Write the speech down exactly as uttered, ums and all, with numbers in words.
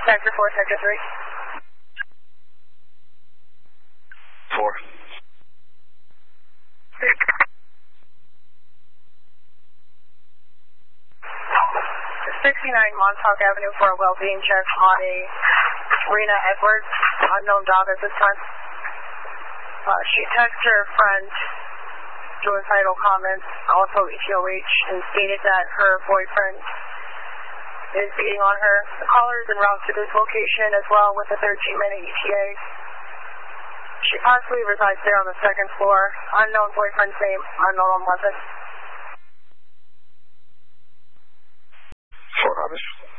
Sector four, Sector three. Four. sixty-nine Montauk Avenue for a well-being check on a Rena Edwards, unknown dog at this time. Uh, she texted her friend suicidal comments, also E T O H, and stated that her boyfriend is beating on her. The caller is en route to this location as well with a thirteen minute E T A. She possibly resides there on the second floor. Unknown boyfriend's name, unknown on weapon. Four, obvious.